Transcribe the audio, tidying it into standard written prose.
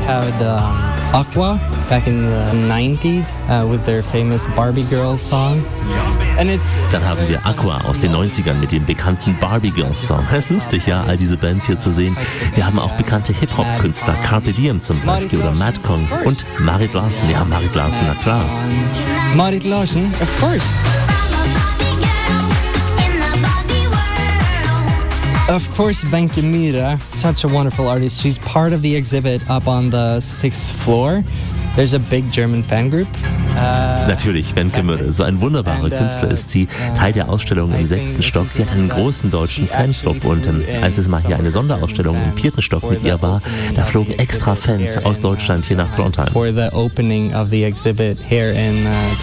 had Aqua back in the 90s with their famous Barbie Girl song. Dann haben wir Aqua aus den 90ern mit dem bekannten Barbie Girls Song. Es ist lustig, ja, all diese Bands hier zu sehen. Wir haben auch bekannte Hip-Hop-Künstler, Carpe Diem zum Beispiel oder Madcon und Marit Larsen. Ja, Marit Larsen, na klar. Marit Larsen, of course. Of course, Wenche Myhre, such a wonderful artist. She's part of the exhibit up on the 6th floor. There's a big German fan group. Natürlich, Wenche Myhre, so ein wunderbarer Künstler ist sie. Teil der Ausstellung im 6. Stock. Die hat einen großen deutschen Fanclub und als es mal hier eine Sonderausstellung im 4. Stock mit ihr war, da flogen extra Fans aus Deutschland hier nach Trondheim. For the opening of the exhibit here in